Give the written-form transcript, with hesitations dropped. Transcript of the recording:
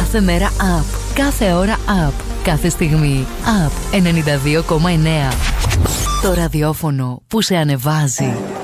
Κάθε μέρα up. Κάθε ώρα up. Κάθε στιγμή up. 92,9. Το ραδιόφωνο που σε ανεβάζει.